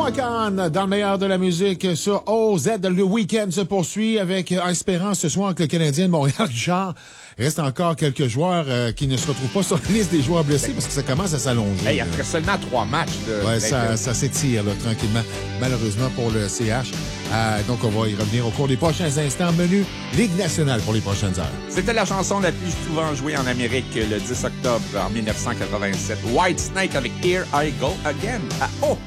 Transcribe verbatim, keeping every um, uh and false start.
Rock On dans le meilleur de la musique sur O Z. Le week-end se poursuit avec Espérance ce soir que le Canadien de Montréal, Richard. Il reste encore quelques joueurs euh, qui ne se retrouvent pas sur la liste des joueurs blessés parce que ça commence à s'allonger. Hey, après seulement trois matchs. De... Ouais, ça, ça s'étire là, tranquillement, malheureusement pour le C H. Euh, donc, on va y revenir au cours des prochains instants. Menu Ligue nationale pour les prochaines heures. C'était la chanson la plus souvent jouée en Amérique le dix octobre en mille neuf cent quatre-vingt-sept. Whitesnake avec Here I Go Again. À, oh,